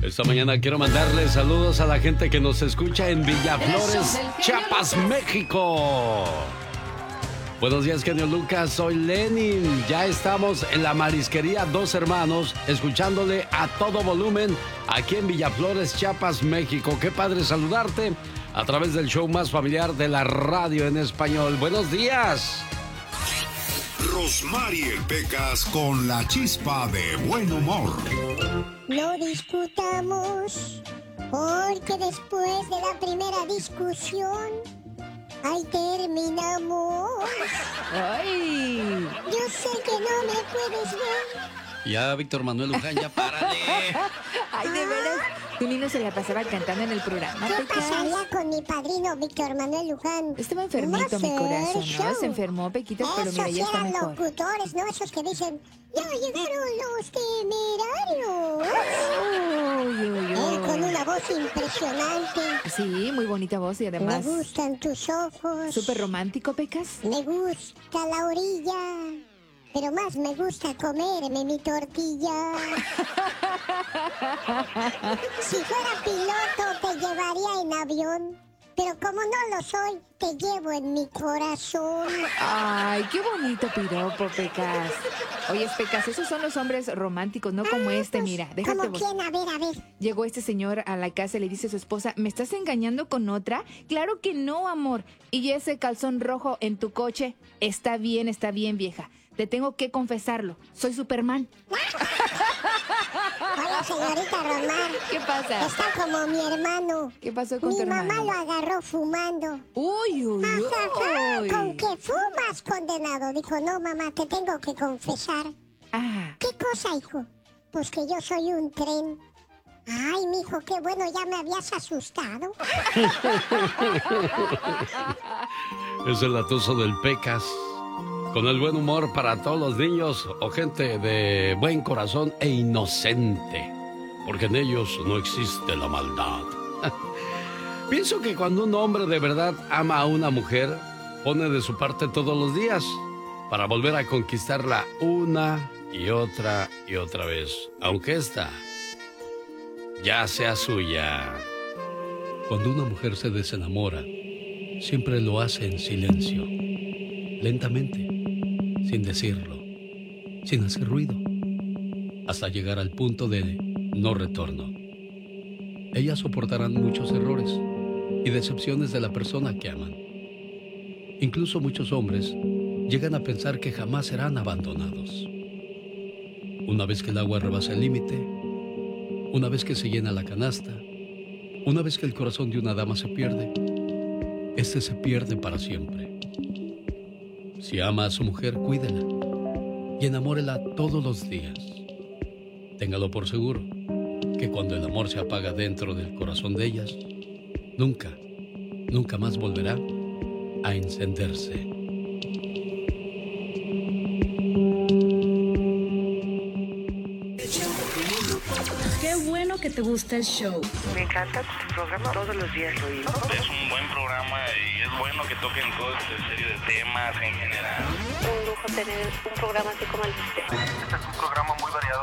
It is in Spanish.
Esta mañana quiero mandarle saludos a la gente que nos escucha en Villaflores, Chiapas, México. Buenos días, genio Lucas, soy Lenin. Ya estamos en la marisquería Dos Hermanos, escuchándole a todo volumen aquí en Villaflores, Chiapas, México. Qué padre saludarte a través del show más familiar de la radio en español. Buenos días. Rosmarie Pecas con la chispa de buen humor. No discutamos, porque después de la primera discusión, ahí terminamos. ¡Ay! Yo sé que no me puedes ver. Ya, Víctor Manuel Luján, ya párale. Ay, de veras, tu niño se la pasaba cantando en el programa. ¿Qué Pecas? pasaría con mi padrino Víctor Manuel Luján? Estaba enfermito mi corazón, ¿no? Se enfermó, Pequitas, pero mira, ya está eran mejor. locutores, ¿no? Esos que dicen, ya llegaron los temerarios. Uy, uy, uy. Con una voz impresionante. Sí, muy bonita voz y además... Me gustan tus ojos. Súper romántico, Pecas. Me gusta la orilla, pero más me gusta comerme mi tortilla. Si fuera piloto te llevaría en avión, pero como no lo soy, te llevo en mi corazón. Ay, qué bonito piropo, Pecas. Oye, Pecas, esos son los hombres románticos, no como este, pues, mira. Déjate ¿cómo quién? A ver. Llegó este señor a la casa y le dice a su esposa, ¿me estás engañando con otra? Claro que no, amor. Y ese calzón rojo en tu coche, está bien, vieja. Te tengo que confesarlo, soy Superman. Hola, señorita Román. ¿Qué pasa? Está como mi hermano. ¿Qué pasó con Mi tu mamá hermano? lo agarró fumando. Uy, uy, Ajá, uy. ¿con qué fumas, condenado? Dijo, no, mamá, te tengo que confesar. Ah, ¿Qué cosa, hijo? Pues que yo soy un tren. Ay, mijo, qué bueno, ya me habías asustado. Es el latoso del Pecas. Con el buen humor para todos los niños o gente de buen corazón e inocente. Porque en ellos no existe la maldad. Pienso que cuando un hombre de verdad ama a una mujer, pone de su parte todos los días para volver a conquistarla una y otra vez. Aunque esta ya sea suya. Cuando una mujer se desenamora, siempre lo hace en silencio, lentamente, sin decirlo, sin hacer ruido, hasta llegar al punto de no retorno. Ellas soportarán muchos errores y decepciones de la persona que aman. Incluso muchos hombres llegan a pensar que jamás serán abandonados. Una vez que el agua rebasa el límite, una vez que se llena la canasta, una vez que el corazón de una dama se pierde, este se pierde para siempre. Si ama a su mujer, cuídela y enamórela todos los días. Téngalo por seguro que cuando el amor se apaga dentro del corazón de ellas, nunca más volverá a encenderse. Qué bueno que te gusta el show. Me encanta tu programa, todos los días lo oigo. Es un buen programa y es bueno que toquen toda esta serie de temas en general. Un lujo tener un programa así como el de usted. Este es un programa muy variado.